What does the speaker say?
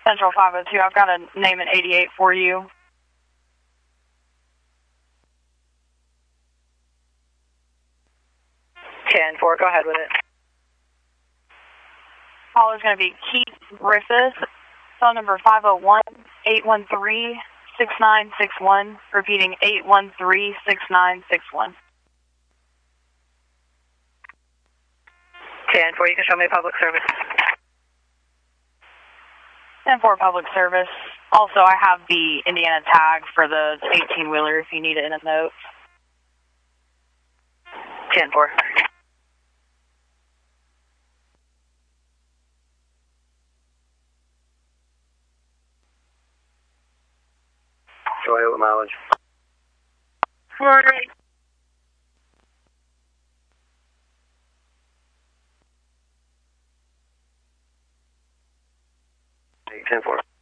Central 502, I've got a name at 88 for you. Ten-4, go ahead with it. Caller's going to be Keith Griffith, phone number 501-813-6961, repeating 813-6961. 10-4, you can show me public service. 10-4 public service. Also, I have the Indiana tag for the 18-wheeler if you need it in a note. 10-4. Go ahead with mileage. 48. 10-4.